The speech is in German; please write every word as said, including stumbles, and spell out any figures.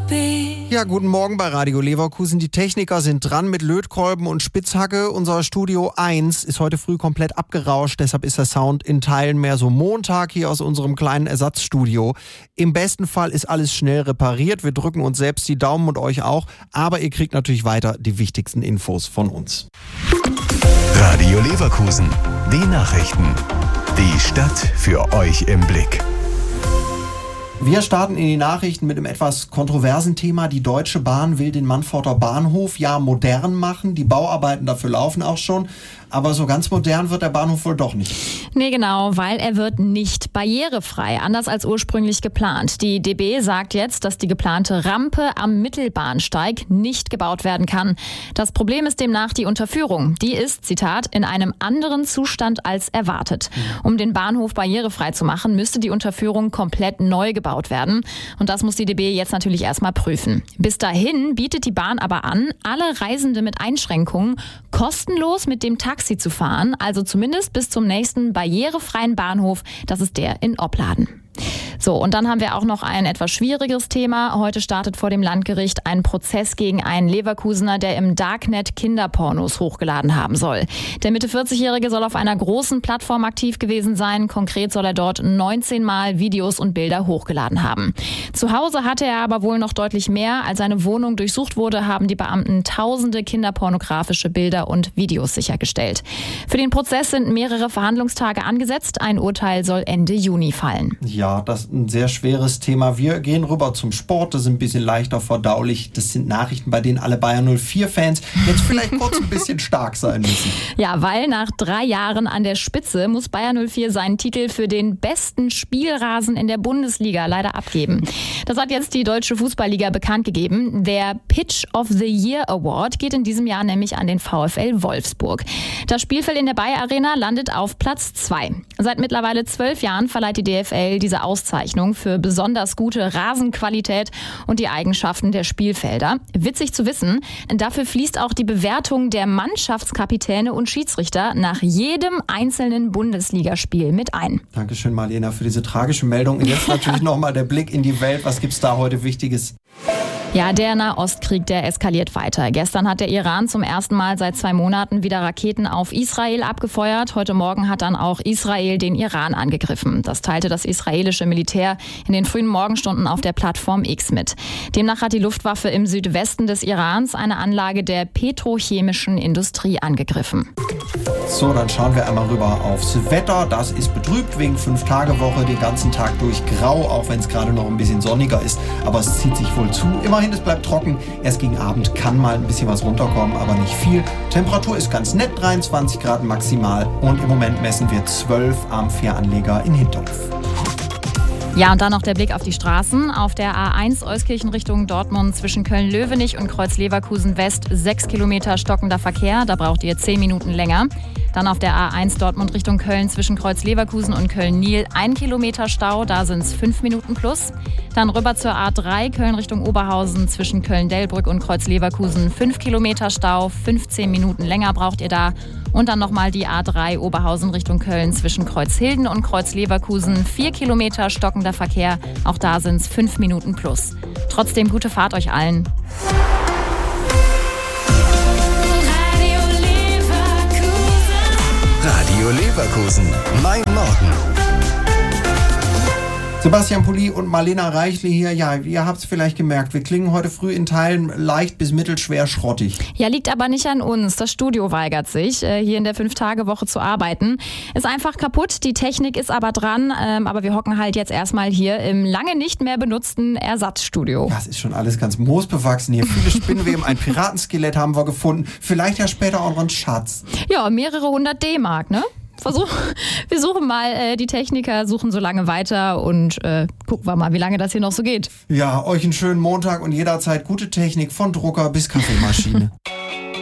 be. Ja, guten Morgen bei Radio Leverkusen. Die Techniker sind dran mit Lötkolben und Spitzhacke. Unser Studio eins ist heute früh komplett abgerauscht. Deshalb ist der Sound in Teilen mehr so Montag hier aus unserem kleinen Ersatzstudio. Im besten Fall ist alles schnell repariert. Wir drücken uns selbst die Daumen und euch auch. Aber ihr kriegt natürlich weiter die wichtigsten Infos von uns. Radio Leverkusen. Die Nachrichten. Die Stadt für euch im Blick. Wir starten in die Nachrichten mit einem etwas kontroversen Thema. Die Deutsche Bahn will den Mannforter Bahnhof ja modern machen. Die Bauarbeiten dafür laufen auch schon. Aber so ganz modern wird der Bahnhof wohl doch nicht. Nee, genau, weil er wird nicht barrierefrei, anders als ursprünglich geplant. Die D B sagt jetzt, dass die geplante Rampe am Mittelbahnsteig nicht gebaut werden kann. Das Problem ist demnach die Unterführung. Die ist, Zitat, in einem anderen Zustand als erwartet. Um den Bahnhof barrierefrei zu machen, müsste die Unterführung komplett neu gebaut werden. Und das muss die D B jetzt natürlich erstmal prüfen. Bis dahin bietet die Bahn aber an, alle Reisende mit Einschränkungen kostenlos mit dem Taxi zu fahren, also zumindest bis zum nächsten barrierefreien Bahnhof, das ist der in Opladen. So, und dann haben wir auch noch ein etwas schwierigeres Thema. Heute startet vor dem Landgericht ein Prozess gegen einen Leverkusener, der im Darknet Kinderpornos hochgeladen haben soll. Der Mitte vierzig-Jährige soll auf einer großen Plattform aktiv gewesen sein. Konkret soll er dort neunzehn Mal Videos und Bilder hochgeladen haben. Zu Hause hatte er aber wohl noch deutlich mehr. Als seine Wohnung durchsucht wurde, haben die Beamten tausende kinderpornografische Bilder und Videos sichergestellt. Für den Prozess sind mehrere Verhandlungstage angesetzt. Ein Urteil soll Ende Juni fallen. Ja, das ist ein sehr schweres Thema. Wir gehen rüber zum Sport. Das ist ein bisschen leichter verdaulich. Das sind Nachrichten, bei denen alle Bayern null vier Fans jetzt vielleicht kurz ein bisschen stark sein müssen. Ja, weil nach drei Jahren an der Spitze muss Bayern null vier seinen Titel für den besten Spielrasen in der Bundesliga leider abgeben. Das hat jetzt die Deutsche Fußballliga bekannt gegeben. Der Pitch of the Year Award geht in diesem Jahr nämlich an den VfL Wolfsburg. Das Spielfeld in der Bayer Arena landet auf Platz zwei. Seit mittlerweile zwölf Jahren verleiht die D F L diese Auszeichnung für besonders gute Rasenqualität und die Eigenschaften der Spielfelder. Witzig zu wissen, dafür fließt auch die Bewertung der Mannschaftskapitäne und Schiedsrichter nach jedem einzelnen Bundesligaspiel mit ein. Dankeschön, Marlena, für diese tragische Meldung. Und jetzt natürlich nochmal der Blick in die Welt. Was gibt's da heute Wichtiges? Ja, der Nahostkrieg, der eskaliert weiter. Gestern hat der Iran zum ersten Mal seit zwei Monaten wieder Raketen auf Israel abgefeuert. Heute Morgen hat dann auch Israel den Iran angegriffen. Das teilte das israelische Militär in den frühen Morgenstunden auf der Plattform X mit. Demnach hat die Luftwaffe im Südwesten des Irans eine Anlage der petrochemischen Industrie angegriffen. So, dann schauen wir einmal rüber aufs Wetter. Das ist betrübt wegen Fünf-Tage-Woche, den ganzen Tag durch grau, auch wenn es gerade noch ein bisschen sonniger ist. Aber es zieht sich wohl zu. Immerhin, es bleibt trocken. Erst gegen Abend kann mal ein bisschen was runterkommen, aber nicht viel. Temperatur ist ganz nett, dreiundzwanzig Grad maximal. Und im Moment messen wir zwölf am Fähranleger in Hinterdorf. Ja, und dann noch der Blick auf die Straßen. Auf der A eins Euskirchen Richtung Dortmund zwischen Köln-Löwenich und Kreuz-Leverkusen West sechs Kilometer stockender Verkehr. Da braucht ihr zehn Minuten länger. Dann auf der A eins Dortmund Richtung Köln zwischen Kreuz-Leverkusen und Köln-Nil ein Kilometer Stau. Da sind es fünf Minuten plus. Dann rüber zur A drei Köln Richtung Oberhausen zwischen Köln-Delbrück und Kreuz-Leverkusen fünf Kilometer Stau. fünfzehn Minuten länger braucht ihr da. Und dann nochmal die A drei Oberhausen Richtung Köln zwischen Kreuzhilden und Kreuz-Leverkusen. vier Kilometer stockender Verkehr. Auch da sind es fünf Minuten plus. Trotzdem gute Fahrt euch allen. Radio Leverkusen. Radio Leverkusen. Mein Morgen. Sebastian Pulli und Marlena Reichli hier. Ja, ihr habt es vielleicht gemerkt, wir klingen heute früh in Teilen leicht bis mittelschwer schrottig. Ja, liegt aber nicht an uns. Das Studio weigert sich, hier in der Fünf-Tage-Woche zu arbeiten. Ist einfach kaputt, die Technik ist aber dran. Aber wir hocken halt jetzt erstmal hier im lange nicht mehr benutzten Ersatzstudio. Das ist schon alles ganz moosbewachsen hier. Viele Spinnweben, ein Piratenskelett haben wir gefunden. Vielleicht ja später auch noch einen Schatz. Ja, mehrere hundert D-Mark, ne? Versuch, wir suchen mal, äh, die Techniker suchen so lange weiter und äh, gucken wir mal, wie lange das hier noch so geht. Ja, euch einen schönen Montag und jederzeit gute Technik von Drucker bis Kaffeemaschine.